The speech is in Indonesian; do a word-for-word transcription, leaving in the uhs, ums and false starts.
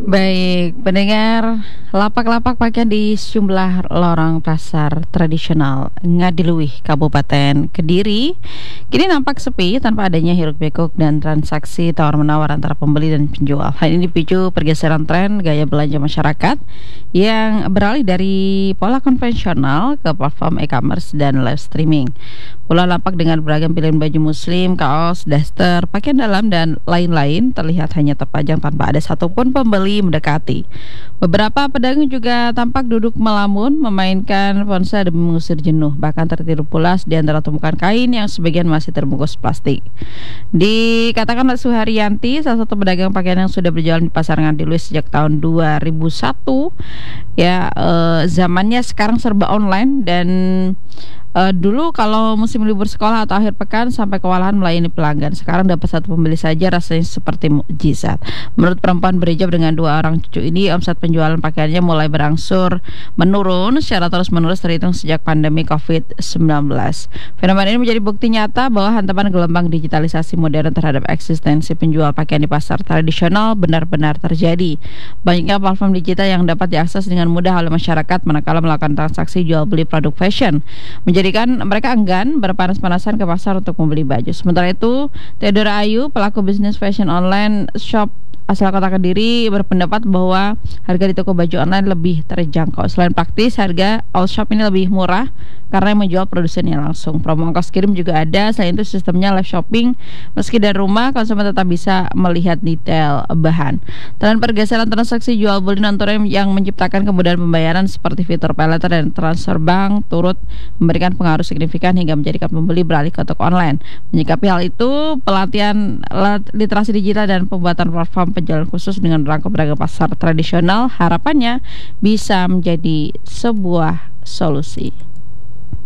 Baik, pendengar, lapak-lapak pakaian di sejumlah lorong pasar tradisional Ngadiluih, Kabupaten Kediri kini nampak sepi tanpa adanya hiruk-pikuk dan transaksi tawar-menawar antara pembeli dan penjual. Hal ini dipicu pergeseran tren gaya belanja masyarakat yang beralih dari pola konvensional ke platform e-commerce dan live streaming. Pula lapak dengan beragam pilihan baju muslim, kaos, daster, pakaian dalam, dan lain-lain terlihat hanya terpajang tanpa ada satupun pembeli mendekati. Beberapa pedagang juga tampak duduk melamun, memainkan ponsel demi mengusir jenuh. Bahkan tertidur pulas di antara tumpukan kain yang sebagian masih terbungkus plastik. Dikatakan oleh Suharyanti, salah satu pedagang pakaian yang sudah berjalan di pasar Ngadiluih sejak tahun dua ribu satu, ya eh, zamannya sekarang serba online dan Uh, dulu kalau musim libur sekolah atau akhir pekan sampai kewalahan melayani pelanggan. Sekarang dapat satu pembeli saja rasanya seperti mukjizat. Menurut perempuan berhijab dengan dua orang cucu ini, omset penjualan pakaiannya mulai berangsur menurun secara terus-menerus terhitung sejak pandemi covid sembilan belas. Fenomena ini menjadi bukti nyata bahwa hantaman gelombang digitalisasi modern terhadap eksistensi penjual pakaian di pasar tradisional benar-benar terjadi. Banyaknya platform digital yang dapat diakses dengan mudah oleh masyarakat manakala melakukan transaksi jual beli produk fashion, menjadi Jadikan mereka enggan berpanas-panasan ke pasar untuk membeli baju. Sementara itu, Theodora Ayu, pelaku bisnis fashion online shop asal kota Kediri, berpendapat bahwa harga di toko baju online lebih terjangkau. Selain praktis, harga all shop ini lebih murah karena menjual produsennya langsung. Promo ongkos kirim juga ada. Selain itu, sistemnya live shopping. Meski dari rumah, konsumen tetap bisa melihat detail bahan. Tren pergeseran transaksi jual beli non-tunai yang menciptakan kemudahan pembayaran seperti fitur paylater dan transfer bank turut memberikan pengaruh signifikan hingga menjadikan pembeli beralih ke toko online. Menyikapi hal itu, pelatihan literasi digital dan pembuatan platform penjualan khusus dengan rangka beragam pasar tradisional harapannya bisa menjadi sebuah solusi.